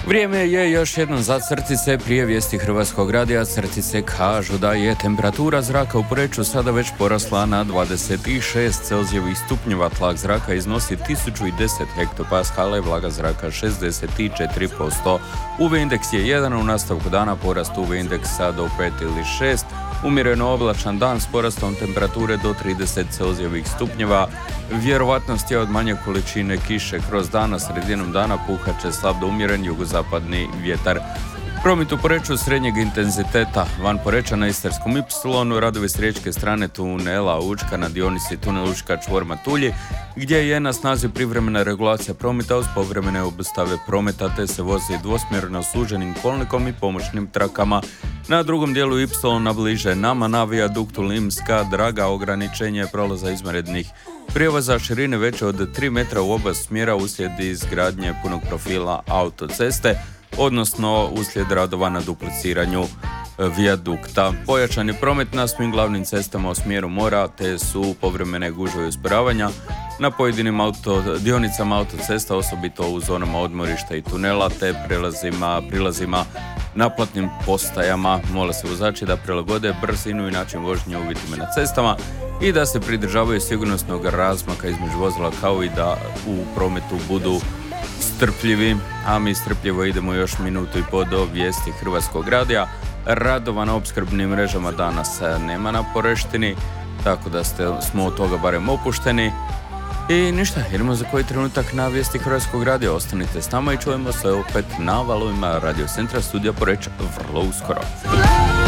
Vrijeme je još jednom za crtice prije vijesti Hrvatskog radija. Crtice kažu da je temperatura zraka u Poreču sada već porasla na 26 Celzijevih stupnjeva, tlak zraka iznosi 1010 hektopaskala i vlaga zraka 64%. UV indeks je 1, u nastavku dana porast UV indeksa do 5 ili 6, umjereno oblačan dan s porastom temperature do 30 Celzijevih stupnjeva. Vjerovatnost je od manje količine kiše kroz dana, sredinom dana puhat će slab do umjeren jugozapadni vjetar. Promet u Poreču srednjeg intenziteta. Van Poreča na Istarskom Y, radovi s riječke strane tunela Učka na dionici tunel Učka čvor Matulji, gdje je na snazi privremena regulacija prometa uz povremene obustave prometa, te se vozi dvosmjerno suženim kolnikom i pomoćnim trakama. Na drugom dijelu Y bliže nama na vijaduktu Limska Draga ograničenje prolaza izvanrednih prijevoza širine veće od 3 metra u oba smjera uslijed izgradnje punog profila autoceste, odnosno uslijed radova na dupliciranju vijadukta. Pojačan je promet na svim glavnim cestama u smjeru mora, te su povremene gužve i usporavanja na pojedinim dionicama autocesta, osobito u zonama odmorišta i tunela, te prilazima naplatnim postajama. Mole se vozači da prilagode brzinu i način vožnje uvjetima na cestama i da se pridržavaju sigurnosnog razmaka između vozila, kao i da u prometu budu strpljivi. A mi strpljivo idemo još minutu i pol do vijesti Hrvatskog radija. Radova na opskrbnim mrežama danas nema na Poreštini, tako da smo od toga barem opušteni. I ništa, idemo za koji trenutak na vijesti Hrvatskog radija. Ostanite s nama i čujemo se opet na valovima Radio Centra Studija Poreč vrlo uskoro.